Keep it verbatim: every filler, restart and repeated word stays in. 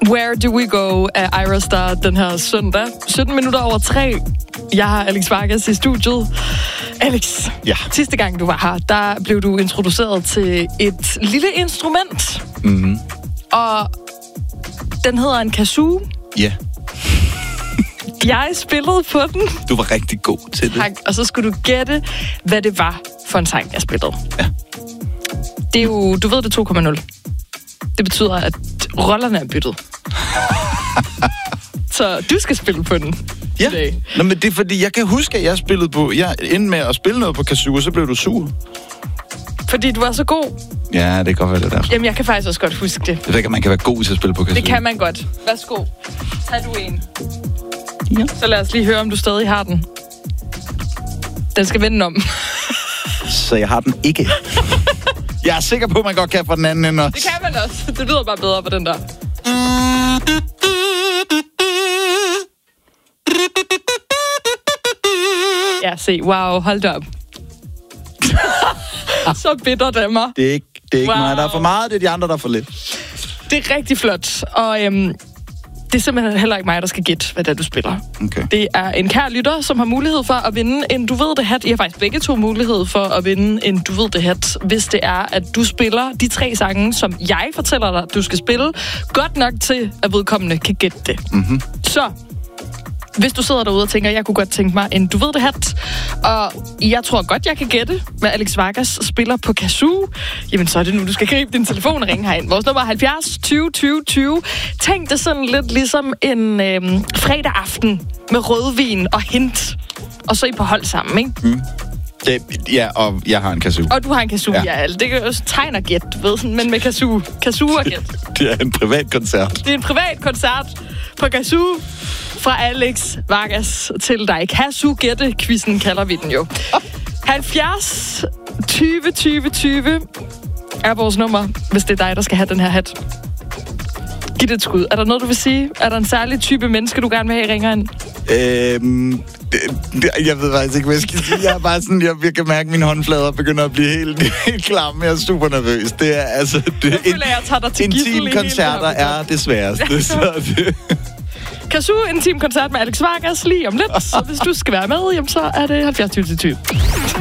Where Do We Go af Ira Star den her søndag. sytten minutter over tre. Jeg har Alex Vargas i studiet. Alex, ja. Sidste gang du var her, der blev du introduceret til et lille instrument. Mm-hmm. Og den hedder en kazoo. Ja. Yeah. Jeg spillede på den. Du var rigtig god til det. Tak. Og så skulle du gætte, hvad det var for en sang, jeg spillede. Ja. Det er jo, du ved det, to komma nul. Det betyder, at rollerne er byttet. Så du skal spille på den. Ja, Nå, men det er fordi, jeg kan huske, at jeg spillede på... Jeg endte med at spille noget på kazoo, og så blev du sur. Fordi du var så god. Ja, det kan godt være det der. Jamen, jeg kan faktisk også godt huske det. Det ved ikke, man kan være god til at spille på kazoo. Det kan man godt. Værsgo. Tag du en. Ja. Så lad os lige høre, om du stadig har den. Den skal vende om. Så jeg har den ikke. Jeg er sikker på, at man godt kan fra den anden ende. Det kan man også. Det lyder bare bedre på den der. Ja, se. Wow, hold da op. Så bitter det mig. Det er ikke, det er ikke wow. mig, der er for meget. Det er de andre, der er for lidt. Det er rigtig flot. Og øhm, det er simpelthen heller ikke mig, der skal gætte, hvad det er, du spiller. Okay. Det er en kær lytter, som har mulighed for at vinde en Du Ved Det hat. I har faktisk begge to mulighed for at vinde en Du Ved Det hat, hvis det er, at du spiller de tre sange, som jeg fortæller dig, du skal spille, godt nok til, at vedkommende kan gætte det. Mm-hmm. Så hvis du sidder derude og tænker, jeg kunne godt tænke mig en Du Ved Det hat, og jeg tror godt, jeg kan gætte, hvad Alex Vargas spiller på kazoo, jamen så er det nu, du skal gribe din telefon og ringe herind. Vores nummer er halvfjerds tyve tyve tyve. Tænk det sådan lidt ligesom en øhm, fredag aften med rødvin og hint, og så I på hold sammen, ikke? Mm. Det, ja, og jeg har en kazoo. Og du har en kazoo, ja. ja altså, det kan jo også tegn og gæt, ved, men med kazoo. Kazoo og gæt. Det er en privat koncert. Det er en privat koncert på kazoo fra Alex Vargas til dig. Kazoo-gætte-quizzen kalder vi den jo. halvfjerds tyve tyve tyve er vores nummer, hvis det er dig, der skal have den her hat. Giv det et skud. Er der noget, du vil sige? Er der en særlig type menneske, du gerne vil have, I ringer ind? Øhm, det, jeg ved faktisk ikke, hvad jeg skal sige. Jeg er bare sådan, jeg, jeg kan mærke, at mine håndflader begynder at blive helt, helt klamme. Jeg er super nervøs. Det er altså... Det, jeg føler, jeg tager dig til intim koncerter er det sværeste. Så det... Kazoo, intim koncert med Alex Vargas lige om lidt. Så hvis du skal være med, jamen, så er det halvfjerds tyve tyve.